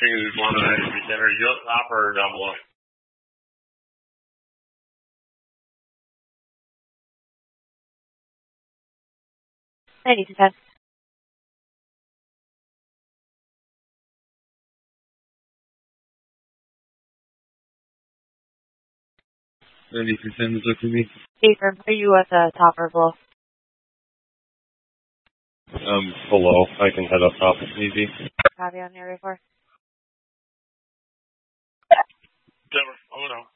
choose one of the centers. You top or down below? Ready to test. Ready for 10 to look for me. Affirm. Are you at the top or below? Below. I can head up top if need be. Copy on area 4. Denver. Oh no.